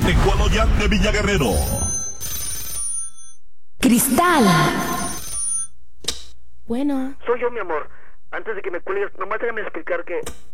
Gualoyán de Villa Guerrero. Cristal. Bueno. Soy yo, mi amor. Antes de que me cuelgues, nomás déjame explicar que